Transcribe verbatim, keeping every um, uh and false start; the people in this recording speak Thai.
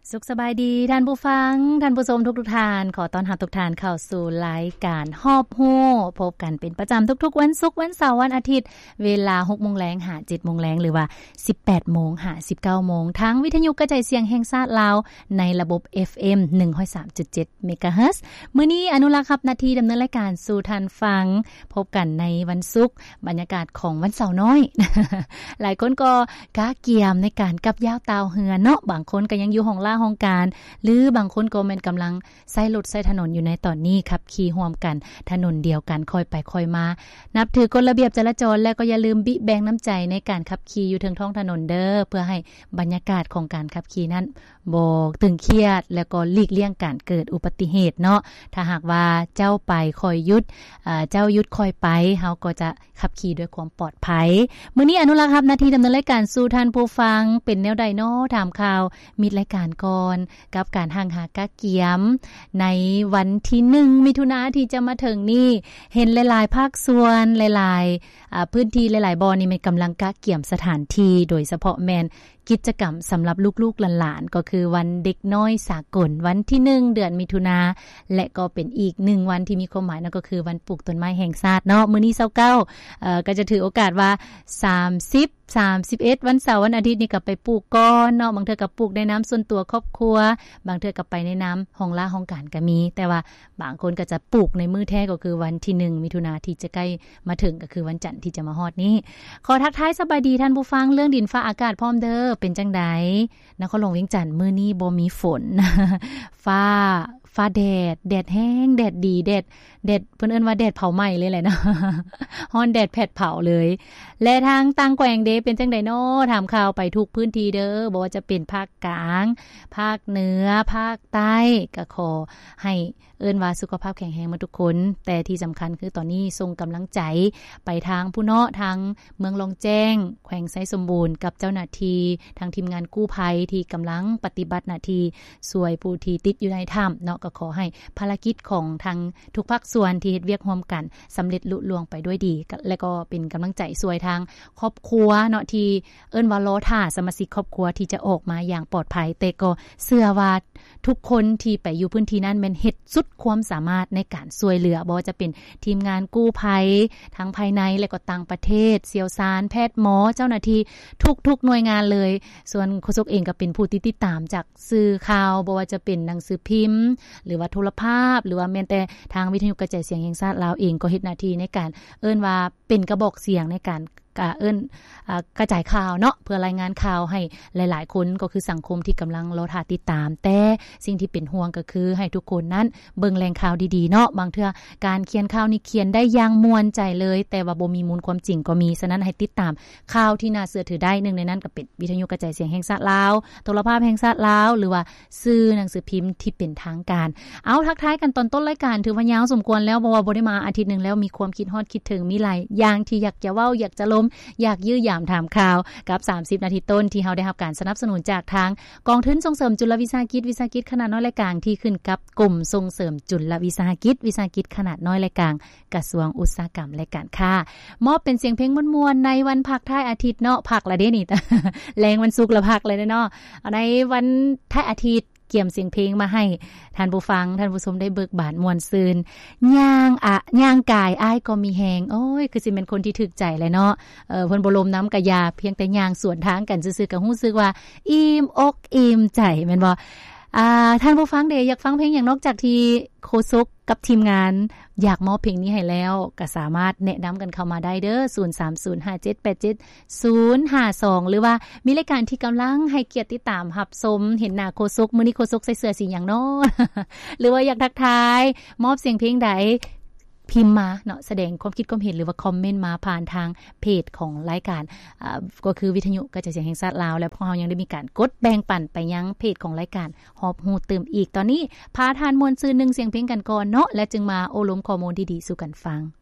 สุขสบายดีท่านผู้ฟังท่านผู้ชมทุกๆท่านขอต้อนรับทุกท่านเข้าสู่รายการฮอบฮู้พบกันเป็นประจำทุกๆวันศุกร์วันเสาร์วันอาทิตย์เวลา หกโมง นหา เจ็ดโมง นหรือว่า สิบแปดโมง หา สิบเก้าโมงทางวิทยุกระจายเสียงแห่งชาติลาวในระบบ เอฟ เอ็ม หนึ่งศูนย์สามจุดเจ็ด เมกะเฮิรตซ์มื้อนี้อนุรักษ์ครับหน้าที่ดำเนินรายการสู่ท่านฟังพบกันในวันศุกร์บรรยากาศของวันเสาร์น้อย หลายคนก็กะเกียมในการกับยาวตาวเหือเนาะบางคนก็ยังอยู่ห้องล่าห้องการหรือบางคนก็แม่นกำลังใช้รถใช้ถนนอยู่ในตอนนี้ครับขี่ร่วมกันถนนเดียวกันค่อยไปค่อยมานับถือกฎระเบียบจราจรและก็อย่าลืมบิแบ่งน้ำใจในการขับขี่อยู่ถึงท้องถนนเด้อเพื่อให้บรรยากาศของการขับขี่นั้นบ่ตึงเครียดแล้วก็หลีกเลี่ยงการเกิดอุบัติเหตุเนาะถ้าหากว่าเจ้าไปคอยหยุดอ่าเจ้าหยุดคอยไปเฮาก็จะขับขี่ด้วยความปลอดภัยมื้อนี้อนุรักษ์ครับหน้าที่ดำเนินรายการสู่ท่านผู้ฟังเป็นแนวใดเนาะถามข่าวมิดรายการก่อนกับการห่างหากะเกียมในวันที่หนึ่งมิถุนายนที่จะมาถึงนี่เห็นหลายๆภาคส่วนหลายๆอ่าพื้นที่หลายๆบ่อนี่มันกำลังกะเกียมสถานที่โดยเฉพาะแม่นกิจกรรมสำหรับลูกๆหลานๆก็คือวันเด็กน้อยสากลวันที่หนึ่งเดือนมิถุนาและก็เป็นอีกหนึ่งวันที่มีความหมายนั่นก็คือวันปลูกต้นไม้แห่งชาติเนาะมื้อนี้ยี่สิบเก้าเอ่อก็จะถือโอกาสว่าสามสิบ สามสิบเอ็ดวันเสาร์วันอาทิตย์นี่ก็ไปปลูกก่อนเนาะบางเทื่อก็ปลูกในน้ำส่วนตัวครอบครัวบางเทื่อก็ไปในน้ำห้องล่าห้องการก็มีแต่ว่าบางคนก็จะปลูกในมื้อแท้ก็คือวันที่หนึ่งมิถุนายนที่จะใกล้มาถึงก็คือวันจันทร์ที่จะมาฮอดนี้ขอทักทายสบายดีท่านผู้ฟังเรื่องดินฟ้าอากาศพร้อมเด้อเป็นจังได๋นครหลวงเวียงจันทน์มื้อนี้บ่มีฝน ฟ้าฟ้าแดดแดดแห้งแดดดีแดดแดดเพิ่นเอิ้นว่าแดดเผาไหม้เลยแหละเนาะ ฮ้อนแดดแผดเผาเลยและทางต่างแกว่งเด้เป็นจังได๋เนาะถามข่าวไปทุกพื้นที่เด้อบ่ว่าจะเป็นภาคกลางภาคเหนือภาคใต้ก็ขอให้เอิ้นว่าสุขภาพแข็งแรงหมดทุกคนแต่ที่สำคัญคือตอนนี้ส่งกำลังใจไปทางผู้เนาะทางเมืองลองแจ้งแขวงไสสมบูรณ์กับเจ้าหน้าที่ทางทีมงานกู้ภัยที่กำลังปฏิบัติหน้าที่ช่วยผู้ที่ติดอยู่ในถ้ำเนาะก็ขอให้ภารกิจของทางทุกภาคส่วนที่เฮ็ดเวียกร่วมกันสำเร็จลุล่วงไปด้วยดีและก็เป็นกำลังใจช่วยทางครอบครัวเนาะที่เอิ้นว่ารอท่าสมาชิกครอบครัวที่จะออกมาอย่างปลอดภัยแต่ก็เชื่อว่าทุกคนที่ไปอยู่พื้นที่นั้นแม่นเฮ็ดสุดความสามารถในการช่วยเหลือบ่ว่าจะเป็นทีมงานกู้ภัยทั้งภายในและก็ต่างประเทศเชี่ยวชาญแพทย์หมอเจ้าหน้าที่ทุกๆหน่วยงานเลยส่วนโฆษกเองก็เป็นผู้ติดตามจากสื่อข่าวบ่ว่าจะเป็นหนังสือพิมพ์หรือว่าโทรภาพหรือว่าแม้แต่ทางวิทยุกระจายเสียงแห่งชาติลาวเองก็เฮ็ดหน้าที่ในการเอิ้นว่าเป็นกระบอกเสียงในการกะเอิ้นอ่ากระจายข่าวเนาะเพื่อรายงานข่าวให้หลายๆคนก็คือสังคมที่กำลังรอท่าติดตามแต่สิ่งที่เป็นห่วงก็คือให้ทุกคนนั้นเบิ่งแหล่งข่าวดีๆเนาะบางเทื่อการเขียนข่าวนี่เขียนได้อย่างม่วนใจเลยแต่ว่าบ่มีมูลความจริงก็มีฉะนั้นให้ติดตามข่าวที่น่าเชื่อถือได้หนึ่งในนั้นก็เป็นวิทยุกระจายเสียงแห่งชาติลาวโทรภาพแห่งชาติลาวหรือว่าสื่อหนังสือพิมพ์ที่เป็นทางการเอาทักทายกันตอนต้นรายการถือว่ายาวสมควรแล้วเพราะว่าบ่ได้มาอาทิตย์นึงแล้วมีความคิดฮอดคิดถึงมีหลายอย่างที่อยากจะเว้าอยากจะล้มอยากยื้อยามถามข่าวกับสามสิบนาทีต้นที่เฮาได้รับการสนับสนุนจากทางกองทุนส่งเสริมจุลวิสาหกิจวิสาหกิจขนาดน้อยและกลางที่ขึ้นกับกลุ่มส่งเสริมจุลวิสาหกิจวิสาหกิจขนาดน้อยและกลางกระทรวงอุตสาหกรรมและการค้ามอบเป็นเสียงเพลงม่วนๆในวันพักท้ายอาทิตย์เนาะพักละเด้นี่ แรงวันศุกร์ละพักเลยเนาะในวันท้ายอาทิตย์เกี่ยมเสียงเพลงมาให้ท่านผู้ฟังท่านผู้ชมได้เบิกบานม่วนซืนย่างอะย่างกายอ้ายก็มีแฮงโอ้ยคือสิเป็นคนที่ถึกใจเลยเนาะเอ่อเพิ่นบ่ลมน้ำกะยาเพียงแต่ย่างสวนทางกันซื่อๆก็รู้สึกว่าอิ่มอกอิ่มใจแม่นบ่อ่าท่านผู้ฟังเด้อยากฟังเพลงอย่างนอกจากที่โคซกกับทีมงานอยากมอบเพลงนี้ให้แล้วก็สามารถแนะนำกันเข้ามาได้เด้อศูนย์ สาม ศูนย์ ห้า เจ็ด แปด เจ็ด ศูนย์ ห้า สองหรือว่ามีรายการที่กำลังให้เกียรติติดตามรับชมเห็นหน้าโคซกมื้อนี้โคซกใส่เสื้อสีหยังเนาะ หรือว่าอยากทักทายมอบเสียงเพลงใดพิมพ์มาเนาะแสดงความคิดความเห็นหรือว่าคอมเมนต์มาผ่านทางเพจของรายการอ่าก็คือวิทยุกระจายเสียงแห่งชาติลาวและพวกเรายังได้มีการกดแบ่งปันไปยังเพจของรายการฮอบฮู้เติมอีกตอนนี้พาทานมวลซื่อหนึ่งเสียงเพลงกันก่อนเนาะและจึงมาโอลมข้อมูลดีๆสู่กันฟัง